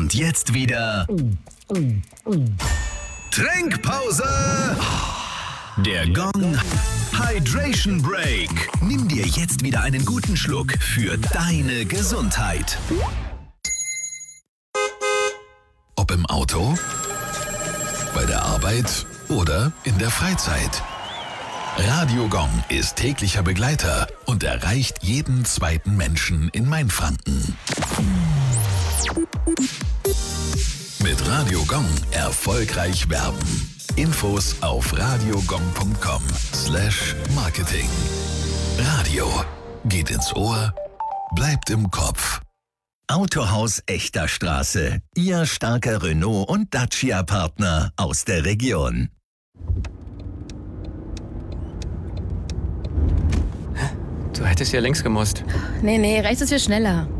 Und jetzt wieder Trinkpause. Der Gong Hydration Break. Nimm dir jetzt wieder einen guten Schluck für deine Gesundheit. Ob im Auto, bei der Arbeit oder in der Freizeit. Radio Gong ist täglicher Begleiter und erreicht jeden zweiten Menschen in Mainfranken. Mit Radio Gong erfolgreich werben. Infos auf radiogong.com/Marketing. Radio geht ins Ohr, bleibt im Kopf. Autohaus Echter Straße. Ihr starker Renault- und Dacia-Partner aus der Region. Du hättest ja links gemusst. Nee, rechts ist hier schneller.